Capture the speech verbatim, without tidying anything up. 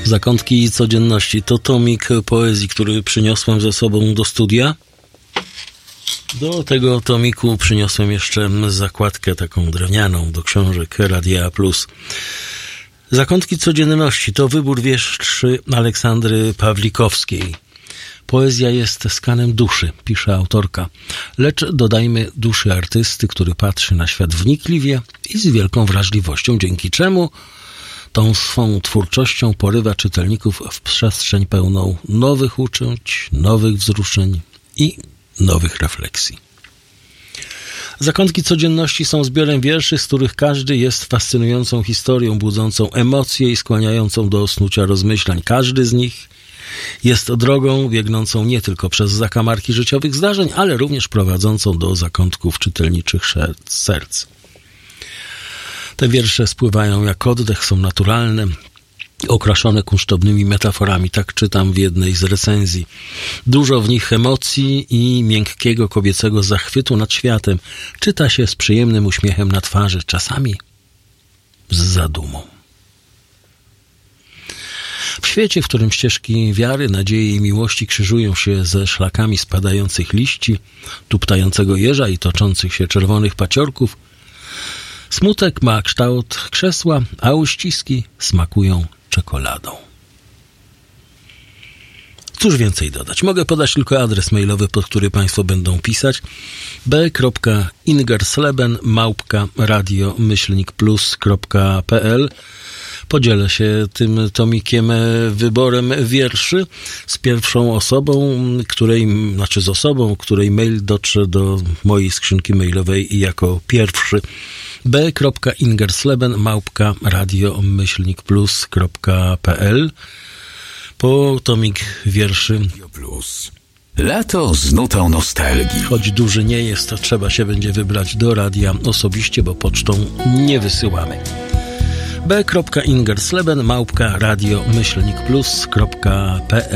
Zakątki codzienności to tomik poezji, który przyniosłem ze sobą do studia. Do tego tomiku przyniosłem jeszcze zakładkę taką drewnianą do książek Radia Plus. Zakątki codzienności to wybór wierszy Aleksandry Pawlikowskiej. Poezja jest skanem duszy, pisze autorka, lecz dodajmy duszy artysty, który patrzy na świat wnikliwie i z wielką wrażliwością, dzięki czemu tą swą twórczością porywa czytelników w przestrzeń pełną nowych uczuć, nowych wzruszeń i nowych refleksji. Zakątki codzienności są zbiorem wierszy, z których każdy jest fascynującą historią, budzącą emocje i skłaniającą do osnucia rozmyślań. Każdy z nich jest drogą biegnącą nie tylko przez zakamarki życiowych zdarzeń, ale również prowadzącą do zakątków czytelniczych serc. Te wiersze spływają jak oddech, są naturalne, okraszone kunsztownymi metaforami, tak czytam w jednej z recenzji. Dużo w nich emocji i miękkiego kobiecego zachwytu nad światem. Czyta się z przyjemnym uśmiechem na twarzy, czasami z zadumą. W świecie, w którym ścieżki wiary, nadziei i miłości krzyżują się ze szlakami spadających liści, tuptającego jeża i toczących się czerwonych paciorków, smutek ma kształt krzesła, a uściski smakują czekoladą. Cóż więcej dodać? Mogę podać tylko adres mailowy, pod który Państwo będą pisać: b kropka ingersleben małpka radio myślnik plus kropka p l. Podzielę się tym tomikiem wyborem wierszy z pierwszą osobą, której, znaczy z osobą, której mail dotrze do mojej skrzynki mailowej jako pierwszy. b kropka ingersleben małpka radio myślnik plus kropka p l. Po tomik wierszy. Lato z nutą nostalgii. Choć duży nie jest, to trzeba się będzie wybrać do radia osobiście, bo pocztą nie wysyłamy. b kropka ingersleben małpka radio myślnik plus kropka p l.